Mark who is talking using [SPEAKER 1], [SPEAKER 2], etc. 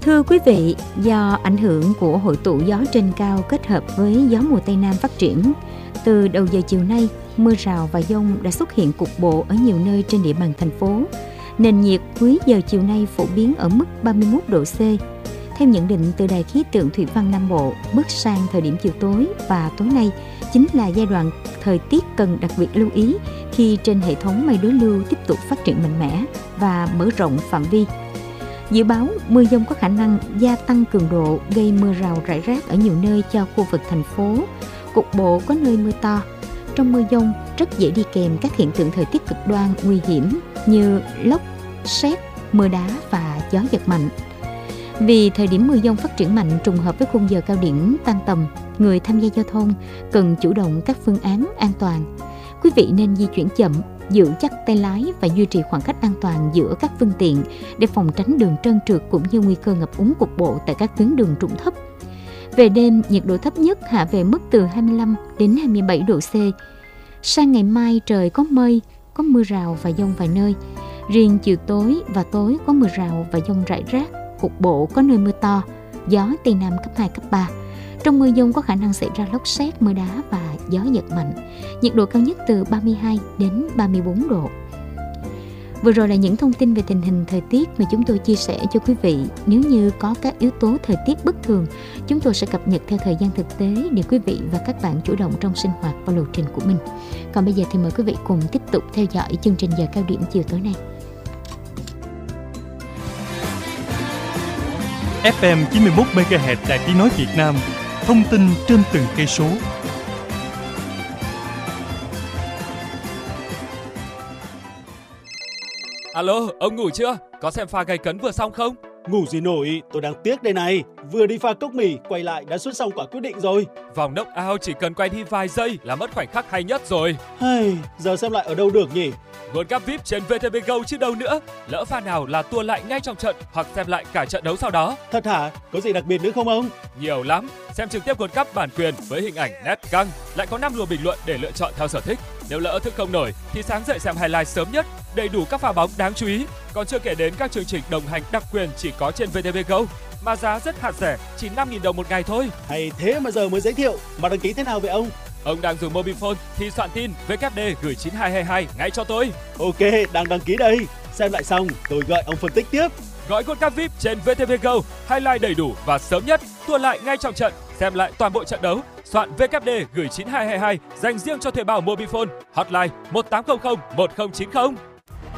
[SPEAKER 1] Thưa quý vị, do ảnh hưởng của hội tụ gió trên cao kết hợp với gió mùa Tây Nam phát triển, từ đầu giờ chiều nay, mưa rào và dông đã xuất hiện cục bộ ở nhiều nơi trên địa bàn thành phố. Nền nhiệt cuối giờ chiều nay phổ biến ở mức 31 độ C. Theo nhận định từ Đài khí tượng thủy văn Nam Bộ, bước sang thời điểm chiều tối và tối nay chính là giai đoạn thời tiết cần đặc biệt lưu ý khi trên hệ thống mây đối lưu tiếp tục phát triển mạnh mẽ và mở rộng phạm vi. Dự báo mưa dông có khả năng gia tăng cường độ, gây mưa rào rải rác ở nhiều nơi cho khu vực thành phố. Cục bộ có nơi mưa to. Trong mưa dông rất dễ đi kèm các hiện tượng thời tiết cực đoan nguy hiểm như lốc, sét, mưa đá và gió giật mạnh. Vì thời điểm mưa dông phát triển mạnh trùng hợp với khung giờ cao điểm tan tầm, người tham gia giao thông cần chủ động các phương án an toàn. Quý vị nên di chuyển chậm, giữ chắc tay lái và duy trì khoảng cách an toàn giữa các phương tiện để phòng tránh đường trơn trượt cũng như nguy cơ ngập úng cục bộ tại các tuyến đường trũng thấp. Về đêm, nhiệt độ thấp nhất hạ về mức từ 25 đến 27 độ C. Sang ngày mai trời có mây, có mưa rào và dông vài nơi. Riêng chiều tối và tối có mưa rào và dông rải rác, cục bộ có nơi mưa to, gió Tây Nam cấp 2, cấp 3. Trong mưa dông có khả năng xảy ra lốc sét, mưa đá và gió giật mạnh. Nhiệt độ cao nhất từ 32 đến 34 độ. Vừa rồi là những thông tin về tình hình thời tiết mà chúng tôi chia sẻ cho quý vị. Nếu như có các yếu tố thời tiết bất thường, chúng tôi sẽ cập nhật theo thời gian thực tế để quý vị và các bạn chủ động trong sinh hoạt và lộ trình của mình. Còn bây giờ thì mời quý vị cùng tiếp tục theo dõi chương trình giờ cao điểm chiều tối nay.
[SPEAKER 2] FM 91 MHz Đài Tiếng nói Việt Nam. Thông tin trên từng cây số.
[SPEAKER 3] Alo, ông ngủ chưa? Có xem pha gay cấn vừa xong không?
[SPEAKER 4] Ngủ gì nổi, tôi đang tiếc đây này. Vừa đi pha cốc mì, quay lại đã xuất xong quả quyết định rồi.
[SPEAKER 3] Vòng knock out chỉ cần quay đi vài giây là mất khoảnh khắc hay nhất rồi.
[SPEAKER 4] Giờ xem lại ở đâu được nhỉ?
[SPEAKER 3] World Cup VIP trên VTV Go chứ đâu nữa. Lỡ pha nào là tua lại ngay trong trận hoặc xem lại cả trận đấu sau đó.
[SPEAKER 4] Thật hả? Có gì đặc biệt nữa không ông?
[SPEAKER 3] Nhiều lắm. Xem trực tiếp World Cup bản quyền với hình ảnh nét căng, lại có 5 luồng bình luận để lựa chọn theo sở thích. Nếu lỡ thức không nổi thì sáng dậy xem highlight sớm nhất, đầy đủ các pha bóng đáng chú ý. Còn chưa kể đến các chương trình đồng hành đặc quyền chỉ có trên VTV Go mà giá rất hạt rẻ, chỉ 5.000 đồng một ngày thôi.
[SPEAKER 4] Hay thế mà giờ mới giới thiệu. Mà đăng ký thế nào vậy ông?
[SPEAKER 3] Ông đang dùng Mobifone thì soạn tin WD gửi 9222 ngay cho tôi.
[SPEAKER 4] Ok, đang đăng ký đây. Xem lại xong tôi gọi ông phân tích tiếp.
[SPEAKER 3] Gói World Cup VIP trên VTV Go, highlight đầy đủ và sớm nhất, tua lại ngay trong trận, xem lại toàn bộ trận đấu. Soạn WD gửi 9222 dành riêng cho thuê bao Mobifone. Hotline 1800 1090.